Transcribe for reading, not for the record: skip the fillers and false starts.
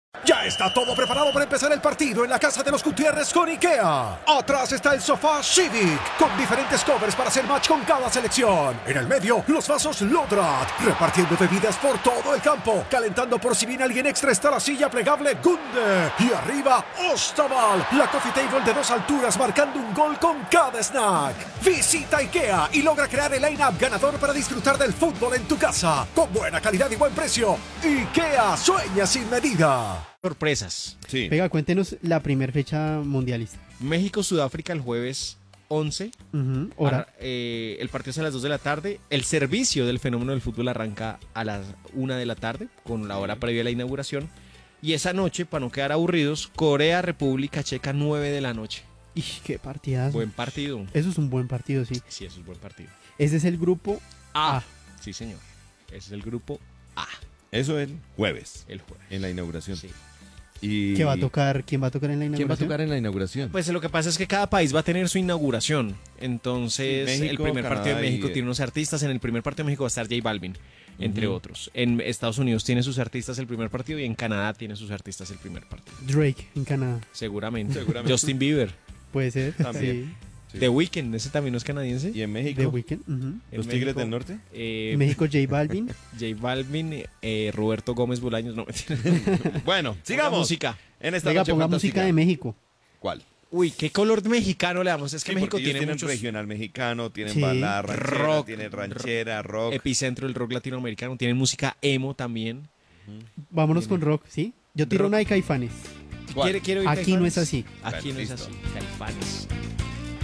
Ya está todo preparado para empezar el partido en la casa de los Gutiérrez con IKEA. Atrás está el sofá Civic, con diferentes covers para hacer match con cada selección. En el medio, los vasos Lodrat, repartiendo bebidas por todo el campo. Calentando por si viene alguien extra está la silla plegable Gunde. Y arriba, Ostaval, la coffee table de 2 alturas marcando un gol con cada snack. Visita IKEA y logra crear el line-up ganador para disfrutar del fútbol en tu casa. Con buena calidad y buen precio. IKEA, sueña sin medida. Sorpresas. Sí. Venga, cuéntenos la primera fecha mundialista. México-Sudáfrica el jueves 11. Hora. El partido es a las 2 de la tarde. El servicio del fenómeno del fútbol arranca a las 1 de la tarde, con la hora previa a la inauguración. Y esa noche, para no quedar aburridos, Corea-República Checa, 9 de la noche. ¡Ih, qué partidazo! Buen partido. Eso es un buen partido, sí. Sí, eso es buen partido. Ese es el grupo A. Sí, señor. Ese es el grupo A. Eso el jueves, El jueves. en la inauguración. Sí. Y... ¿Quién va a tocar en la inauguración? ¿Quién va a tocar en la inauguración? Pues lo que pasa es que cada país va a tener su inauguración. Entonces, Sí, México, el primer partido de Canadá México y- tiene unos artistas. En el primer partido de México va a estar J Balvin, entre otros. En Estados Unidos tiene sus artistas el primer partido y en Canadá tiene sus artistas el primer partido. Drake, en Canadá. Seguramente. Justin Bieber. Puede ser. También. Sí. The Weeknd, ese también no es canadiense. ¿Y en Sí. México? The Weeknd. En ¿Los Tigres México, del Norte? México, J Balvin. J Balvin, Roberto Gómez Bolaños. No, mentira. Bueno, Ponga sigamos. música. En esta Venga, noche ponga fantástica. música de México. ¿Cuál? Uy, ¿qué color mexicano le damos? Es que Sí, México porque ellos tiene tienen muchos... regional mexicano, tienen Sí. balada, ranchera, Rock, tienen ranchera, rock. Epicentro del rock latinoamericano. Tienen música emo también. Vámonos con rock, ¿sí? Yo tiro Rock. una de Caifanes. ¿Cuál? ¿Quiere oír Aquí no Caifanes? es así. Aquí Bueno, no es listo. así. Caifanes.